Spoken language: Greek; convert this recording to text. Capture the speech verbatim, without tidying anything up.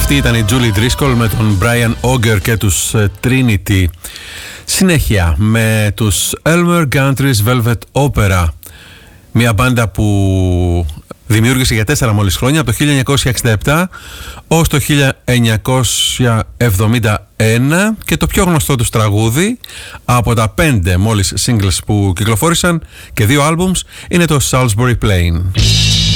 Αυτή ήταν η Julie Driscoll με τον Brian Auger και τους Trinity. Συνέχεια με τους Elmer Gantry's Velvet Opera, μια μπάντα που δημιούργησε για τέσσερα μόλις χρόνια, από το χίλια εννιακόσια εξήντα επτά ως το χίλια εννιακόσια εβδομήντα ένα, και το πιο γνωστό τους τραγούδι από τα πέντε μόλις singles που κυκλοφόρησαν και δύο albums είναι το Salisbury Plain.